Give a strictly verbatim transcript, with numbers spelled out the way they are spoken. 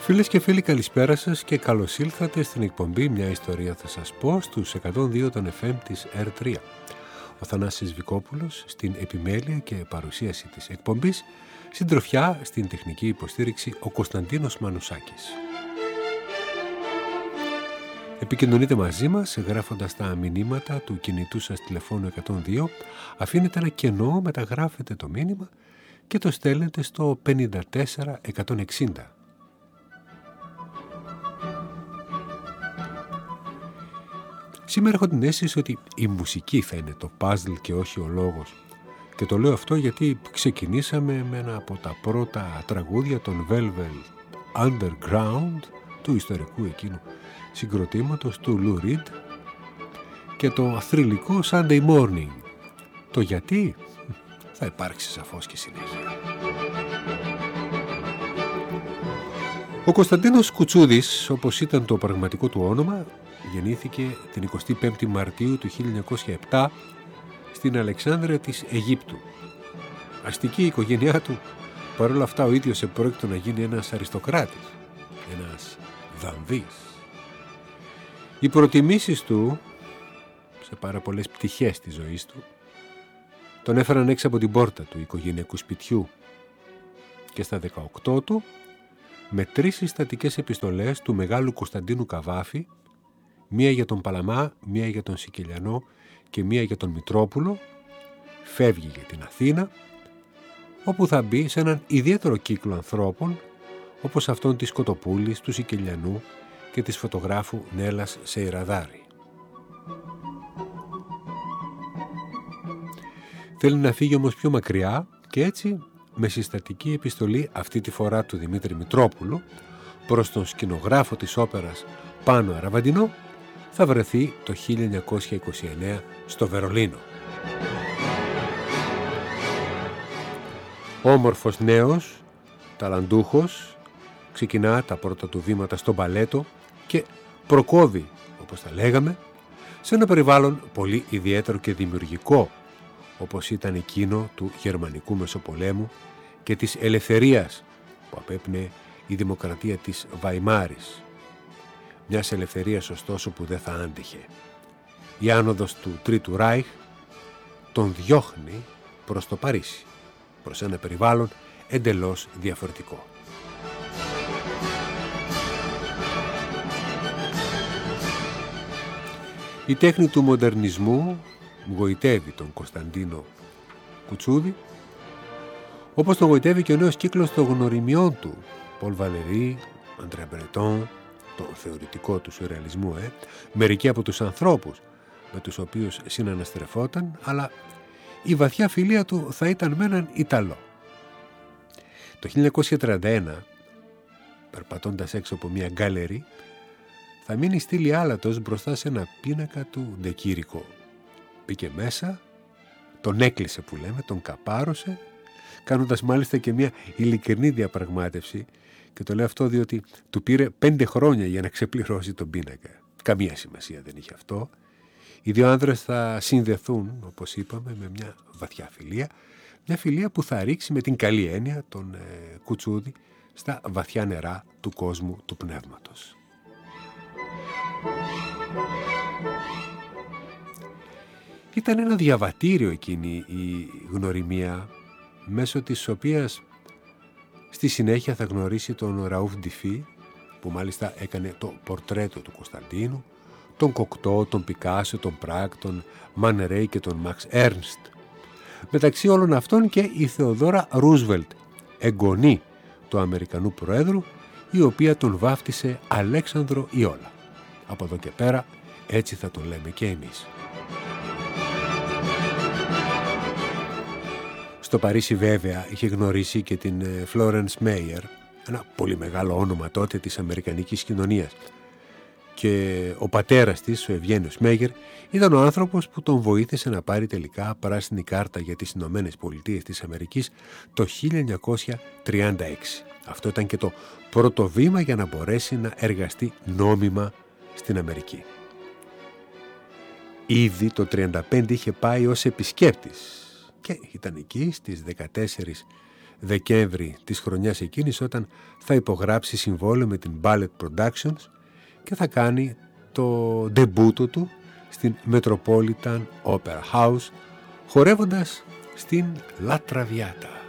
Φίλες και φίλοι, καλησπέρα σας και καλώς ήλθατε στην εκπομπή «Μια ιστορία θα σας πω» στους εκατόν δύο των εφ εμ της ερ τρία. Ο Θανάσης Βικόπουλος στην επιμέλεια και παρουσίαση της εκπομπής, συντροφιά στην τεχνική υποστήριξη ο Κωνσταντίνος Μανουσάκης. Επικοινωνείτε μαζί μας γράφοντας τα μηνύματα του κινητού σας τηλεφώνου εκατόν δύο, αφήνετε ένα κενό, μεταγράφετε το μήνυμα και το στέλνετε στο πενήντα τέσσερα εκατόν εξήντα. Σήμερα έχω την αίσθηση ότι η μουσική θα είναι το παζλ και όχι ο λόγος. Και το λέω αυτό γιατί ξεκινήσαμε με ένα από τα πρώτα τραγούδια των Velvet Underground, του ιστορικού εκείνου συγκροτήματος του Lou Reed, και το θρυλικό Sunday Morning. Το γιατί θα υπάρξει σαφώς και συνέχεια. Ο Κωνσταντίνος Κουτσούδης, όπως ήταν το πραγματικό του όνομα, γεννήθηκε την εικοστή πέμπτη Μαρτίου του χίλια εννιακόσια επτά στην Αλεξάνδρεια της Αιγύπτου. Αστική η οικογένειά του, παρόλα αυτά ο ίδιος επρόκειτο να γίνει ένας αριστοκράτης, ένας δανδύς. Οι προτιμήσεις του σε πάρα πολλές πτυχές της ζωής του τον έφεραν έξω από την πόρτα του οικογενειακού σπιτιού και στα δεκαοκτώ του, με τρεις συστατικές επιστολές του μεγάλου Κωνσταντίνου Καβάφη, μία για τον Παλαμά, μία για τον Σικελιανό και μία για τον Μητρόπουλο, φεύγει για την Αθήνα, όπου θα μπει σε έναν ιδιαίτερο κύκλο ανθρώπων, όπως αυτόν της Κοτοπούλης, του Σικελιανού και της φωτογράφου Νέλας Σεϊραδάρη. Θέλει να φύγει όμως πιο μακριά και έτσι, με συστατική επιστολή, αυτή τη φορά του Δημήτρη Μητρόπουλου, προς τον σκηνογράφο της όπερας Πάνο Αραβαντινό, θα βρεθεί το χίλια εννιακόσια είκοσι εννέα στο Βερολίνο. Όμορφος νέος, ταλαντούχος, ξεκινά τα πρώτα του βήματα στο μπαλέτο και προκόβει, όπως τα λέγαμε, σε ένα περιβάλλον πολύ ιδιαίτερο και δημιουργικό, όπως ήταν εκείνο του γερμανικού Μεσοπολέμου και της ελευθερίας που απέπνεε η δημοκρατία της Βαϊμάρης. Μιας ελευθερίας ωστόσο που δεν θα άντεχε. Η άνοδος του Τρίτου Ράιχ τον διώχνει προς το Παρίσι, προς ένα περιβάλλον εντελώς διαφορετικό. Η τέχνη του μοντερνισμού γοητεύει τον Κωνσταντίνο Κουτσούδη, όπως τον γοητεύει και ο νέος κύκλος των γνωριμιών του, Πολ Βαλερή, Αντρέ Μπρετόν, το θεωρητικό του σουρεαλισμού, ε, μερικοί από τους ανθρώπους με τους οποίους συναναστρεφόταν, αλλά η βαθιά φιλία του θα ήταν με έναν Ιταλό. Το χίλια εννιακόσια τριάντα ένα, περπατώντας έξω από μια γκάλερη, θα μείνει στήλη άλατος μπροστά σε ένα πίνακα του Ντεκίρικο. Μπήκε μέσα, τον έκλεισε που λέμε, τον καπάρωσε, κάνοντας μάλιστα και μια ειλικρινή διαπραγμάτευση, και το λέω αυτό διότι του πήρε πέντε χρόνια για να ξεπληρώσει τον πίνακα. Καμία σημασία δεν είχε αυτό. Οι δύο άνδρες θα συνδεθούν, όπως είπαμε, με μια βαθιά φιλία, μια φιλία που θα ρίξει με την καλή έννοια τον ε, Κουτσούδη στα βαθιά νερά του κόσμου του πνεύματος. Ήταν ένα διαβατήριο εκείνη η γνωριμία, μέσω της οποίας στη συνέχεια θα γνωρίσει τον Ραούφ Ντιφί, που μάλιστα έκανε το πορτρέτο του Κωνσταντίνου, τον Κοκτό, τον Πικάσο, τον Πράκ, τον Man Ray και τον Μαξ Έρνστ. Μεταξύ όλων αυτών και η Θεοδόρα Ρούσβελτ, εγγονή του Αμερικανού Προέδρου, η οποία τον βάφτισε Αλέξανδρο Ιόλα. Από εδώ και πέρα έτσι θα το λέμε και εμείς. Στο Παρίσι βέβαια είχε γνωρίσει και την Φλόρενς Μέιερ, ένα πολύ μεγάλο όνομα τότε της αμερικανικής κοινωνίας. Και ο πατέρας της, ο Ευγένιος Μέιερ, ήταν ο άνθρωπος που τον βοήθησε να πάρει τελικά πράσινη κάρτα για τις Ηνωμένες Πολιτείες της Αμερικής το χίλια εννιακόσια τριάντα έξι. Αυτό ήταν και το πρώτο βήμα για να μπορέσει να εργαστεί νόμιμα στην Αμερική. Ήδη το τριάντα πέντε είχε πάει ως επισκέπτης και ήταν εκεί στις δεκατέσσερις Δεκέμβρη της χρονιάς εκείνης, όταν θα υπογράψει συμβόλαιο με την Ballet Productions και θα κάνει το ντεμπούτο του στην Metropolitan Opera House, χορεύοντας στην La Traviata.